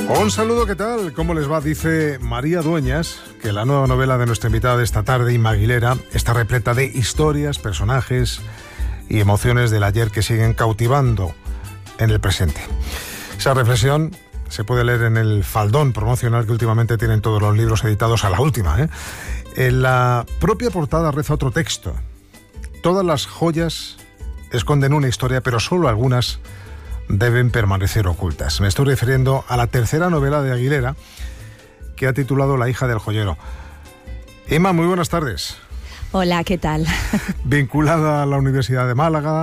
Un saludo, ¿qué tal? ¿Cómo les va? Dice María Dueñas que la nueva novela de nuestra invitada de esta tarde, Inma Aguilera, está repleta de historias, personajes y emociones del ayer que siguen cautivando en el presente. Esa reflexión se puede leer en el faldón promocional que últimamente tienen todos los libros editados a la última, ¿eh? En la propia portada reza otro texto. Todas las joyas esconden una historia, pero solo algunas deben permanecer ocultas. Me estoy refiriendo a la tercera novela de Aguilera, que ha titulado La hija del joyero. Inma, muy buenas tardes. Hola, ¿qué tal? Vinculada a la Universidad de Málaga,